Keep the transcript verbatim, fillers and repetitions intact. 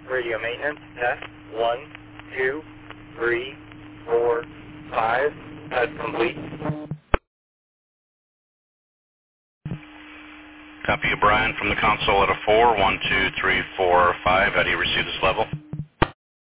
Radio maintenance, test, one, two, three, four, five. That's complete. Copy of Brian from the console at a four, one, two, three, four, five. How do you receive this level?